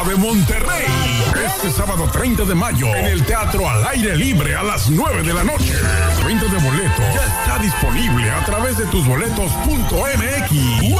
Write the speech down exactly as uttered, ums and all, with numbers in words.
de Monterrey. Este sábado treinta de mayo en el Teatro Al Aire Libre a las nueve de la noche. Venta de boletos ya está disponible a través de tus boletos punto m x.